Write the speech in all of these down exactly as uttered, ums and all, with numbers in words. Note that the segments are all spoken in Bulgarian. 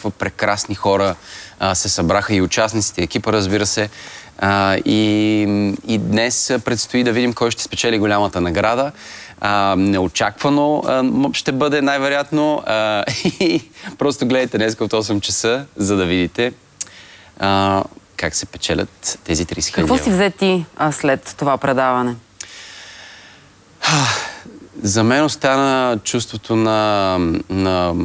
толкова прекрасни хора а, се събраха и участниците, екипа, разбира се. А, и, и днес предстои да видим кой ще спечели голямата награда. А, неочаквано а, ще бъде най-вероятно. А, и просто гледайте днес от осем часа, за да видите а, как се печелят тези трийсет хиляди. Какво си взе ти а, след това предаване? За мен остана чувството на, на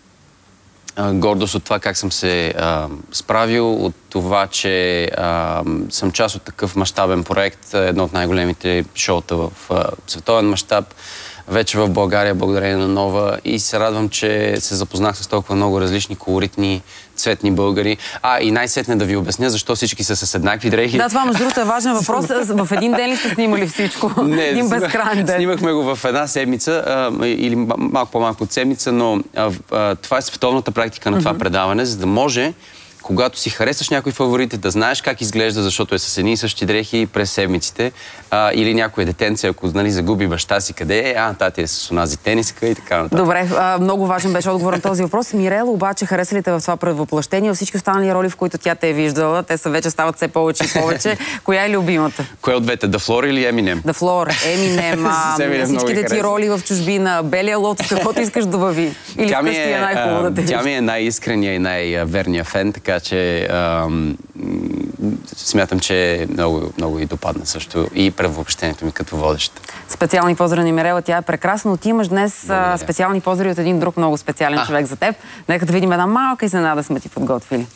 а, гордост от това как съм се а, справил, от това, че а, съм част от такъв мащабен проект, едно от най-големите шоута в а, световен мащаб, вече в България, благодарение на Нова, и се радвам, че се запознах с толкова много различни колоритни, цветни българи. А, и най-сетне да ви обясня защо всички са с еднакви дрехи. Да, това между другото е важен въпрос. В един ден ли сте снимали всичко? Не, един безкрайен ден. Снимахме го в една седмица, а, или малко по-малко от седмица, но а, а, това е световната практика на това mm-hmm. предаване, за да може, когато си харесаш някой фаворит, да знаеш как изглежда, защото е с едни и същи дрехи през седмиците, а, или някое детенце, ако, нали, загуби баща си къде е, а, тати е с онази тениска и така нататък. Добре, а, много важен беше отговор на този въпрос. Мирела, обаче, хареса ли те в това предвъплъщение? Всички останали роли, в които тя те е виждала, те са вече стават все повече и повече. Коя е любимата? Коя от двете? The Floor или Eminem? The Floor, Eminem, всичките ти роли в чужбина, Белия лотос, каквото искаш да добави. Или тя вкъщи е най-хубаво да те вижда? Тя ми е най-искрения и най-верния фен, така че ам, смятам, че много, много и допадна също и предвъплъщението ми като водеща. Специални поздрави на Мирела, тя е прекрасна, но ти имаш днес а, специални поздрави от един друг много специален а. човек за теб. Нека да видим една малка изненада сме ти подготвили.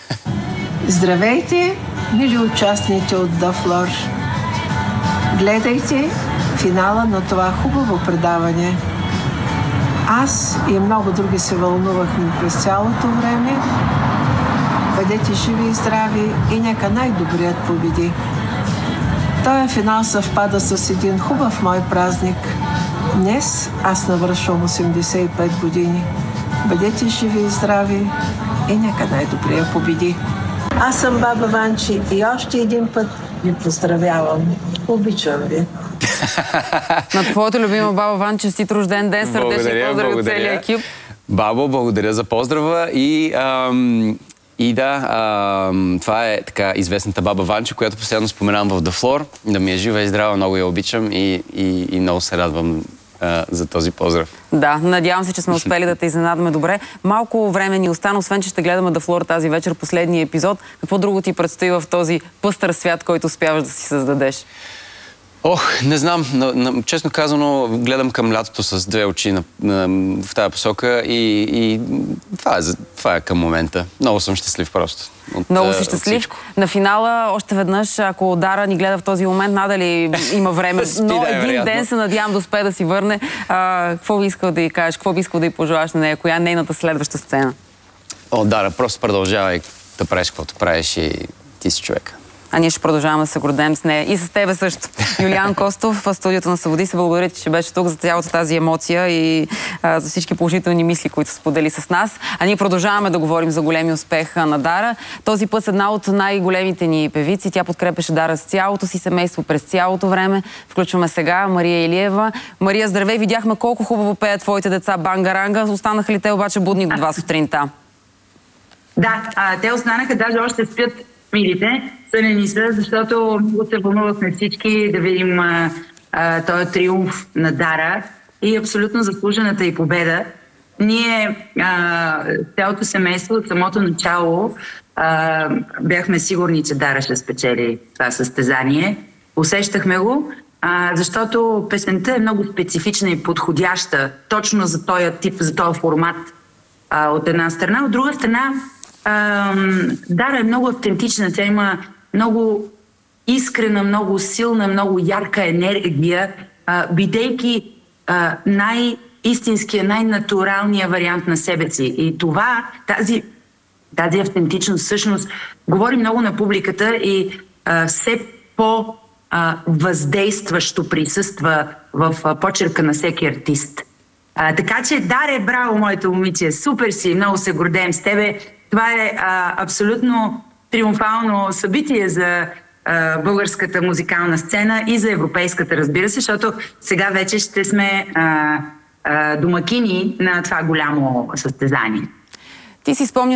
Здравейте, мили участници от The Floor. Гледайте финала на това хубаво предаване. Аз и много други се вълнувахме през цялото време. Бъдете живи и здрави и нека най-добрият победи. Този финал съвпада с един хубав мой празник. Днес аз навършвам осемдесет и пет години. Бъдете живи и здрави и нека най-добрият победи. Аз съм баба Ванчи и още един път ви поздравявам. Обичам ви. На твоята любима баба Ван, честит рожден ден, сърдечни поздрави от целия екип. Бабо, благодаря за поздрава и, ам, и да, ам, това е така известната баба Ванчо, която постоянно споменавам в The Floor. Да ми е жива и здрава, много я обичам и, и, и много се радвам а, за този поздрав. Да, надявам се, че сме успели да те изненадаме добре. Малко време ни остана, освен че ще гледаме The Floor тази вечер, последния епизод. Какво друго ти предстои в този пъстър свят, който успяваш да си създадеш? Ох, не знам. На, на, честно казано, гледам към лятото с две очи на, на, в тази посока и, и това, е, това е към момента. Много съм щастлив просто. От, Много си щастлив. На финала, още веднъж, ако Дара ни гледа в този момент, надали има време, но да, един ден се надявам да успее да си върне. А, какво би искал да й кажеш? Какво би искал да й пожелаш на нея? Коя е нейната следваща сцена? О, Дара, просто продължавай да правиш каквото правиш и ти си човека. А ние ще продължаваме да се гордеем с нея. И с тебе също. Юлиан Костов в студиото на Събуди се благодаря, че беше тук за цялата тази емоция и а, за всички положителни мисли, които сподели с нас. А ние продължаваме да говорим за големи успех на Дара. Този път с една от най-големите ни певици. Тя подкрепеше Дара с цялото си семейство през цялото време. Включваме сега Мария Илиева. Мария, здравей! Видяхме колко хубаво пеят твоите деца банга-ранга. Останаха ли те обаче будни до два сутринта? Да, а, те останаха, даже още спят милите. Сънени са, защото много се вълнувахме всички да видим а, а, този триумф на Дара и абсолютно заслужената и победа. Ние, а, цялото семейство, от самото начало а, бяхме сигурни, че Дара ще спечели това състезание. Усещахме го, а, защото песента е много специфична и подходяща точно за този тип, за този формат а, от една страна. От друга страна, а, Дара е много автентична, тя има много искрена, много силна, много ярка енергия, а, бидейки а, най-истинския, най-натуралния вариант на себе си. И това, тази, тази автентичност всъщност говори много на публиката и а, все по-въздействащо присъства в а, почерка на всеки артист. А, така че, Даре, браво, моето момиче, супер си, много се гордеем с тебе. Това е а, абсолютно триумфално събитие за а, българската музикална сцена и за европейската, разбира се, защото сега вече ще сме а, а, домакини на това голямо състезание. Ти си спомня